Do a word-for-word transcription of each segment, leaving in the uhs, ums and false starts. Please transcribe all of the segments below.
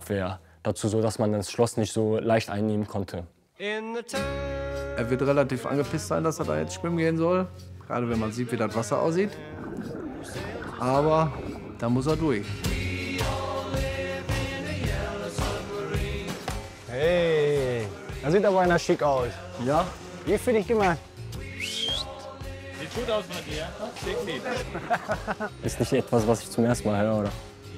Abwehr dazu, so dass man das Schloss nicht so leicht einnehmen konnte. Er wird relativ angepisst sein, dass er da jetzt schwimmen gehen soll. Gerade wenn man sieht, wie das Wasser aussieht. Aber da muss er durch. Hey, da sieht aber einer schick aus. Ja? Wie für dich gemacht? Sieht gut aus bei dir. Schick sieht. Ist nicht etwas, was ich zum ersten Mal höre, oder?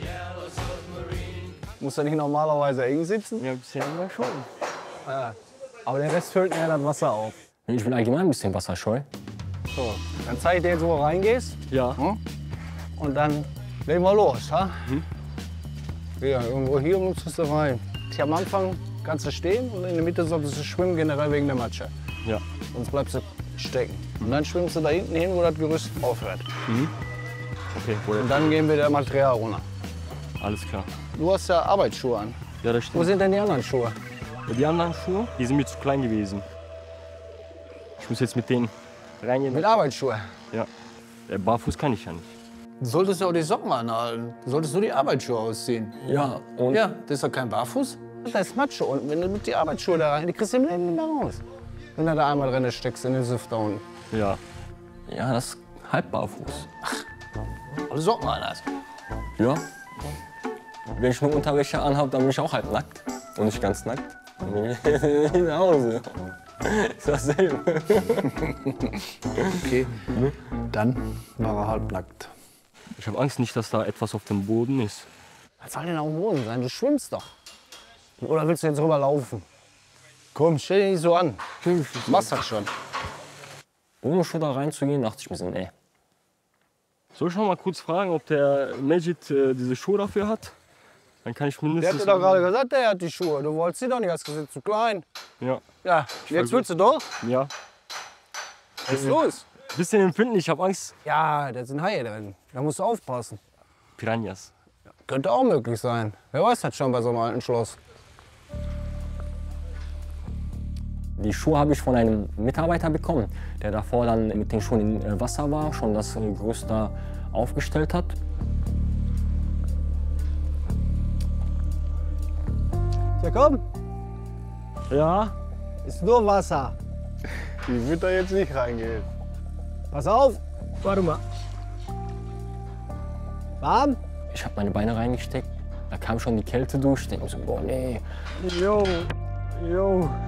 Muss er nicht normalerweise eng sitzen? Ja, bisher immer schon. Ja. Aber der Rest füllt mir das Wasser auf. Ich bin allgemein ein bisschen wasserscheu. So, dann zeige ich dir jetzt, wo du reingehst. Ja. Hm? Und dann legen wir los. Ha? Mhm. Ja, irgendwo hier musst du rein. Hier am Anfang kannst du stehen und in der Mitte solltest du schwimmen, generell wegen der Matsche. Ja. Sonst bleibst du stecken. Und dann schwimmst du da hinten hin, wo das Gerüst aufhört. Mhm. Okay, wohl. Und dann gehen wir der Material runter. Alles klar. Du hast ja Arbeitsschuhe an. Ja, das Wo stimmt. sind denn die anderen Schuhe? Die anderen Schuhe, die sind mir zu klein gewesen. Ich muss jetzt mit denen reingehen. Mit Arbeitsschuhe. Ja. Äh, Barfuß kann ich ja nicht. Du solltest ja auch die Socken anhalten. Du solltest nur die Arbeitsschuhe ausziehen. Ja, und Ja, das ist doch kein Barfuß. Da ist Matsche unten. Wenn du mit die Arbeitsschuhe da rein, die kriegst du im Leben nicht mehr raus. Wenn du da einmal drin steckst in den Süft da unten. ja. Ja, das ist halb barfuß. Alle Socken an hast. Ja. Wenn ich nur Unterwäsche anhabe, dann bin ich auch halb nackt. Und nicht ganz nackt. Dann bin ich nach Hause. Ist dasselbe. Okay, dann war er halbnackt. Ich habe Angst nicht, dass da etwas auf dem Boden ist. Was soll denn auf dem Boden sein? Du schwimmst doch. Oder willst du jetzt rüberlaufen? Komm, stell dich nicht so an. Du machst das schon. Ohne schon da reinzugehen, dachte ich mir so, nee. Soll ich noch mal kurz fragen, ob der Majid äh, diese Schuhe dafür hat? Dann kann ich Der mindestens... hat dir doch gerade gesagt, der hat die Schuhe. Du wolltest sie doch nicht, hast gesagt, zu klein. Ja. Ja, jetzt willst du doch. Ja. Was ist los? Bisschen empfindlich, ich habe Angst. Ja, da sind Haie drin. Da musst du aufpassen. Piranhas. Könnte auch möglich sein. Wer weiß das schon bei so einem alten Schloss. Die Schuhe habe ich von einem Mitarbeiter bekommen, der davor dann mit den Schuhen im Wasser war, schon das äh, Gerüst aufgestellt hat. Ja, komm. Ja. Ist nur Wasser. Ich würde da jetzt nicht reingehen. Pass auf. Warte mal. Warm? Ich habe meine Beine reingesteckt, da kam schon die Kälte durch. Ich denke mir so, boah, nee. Jo. Jo.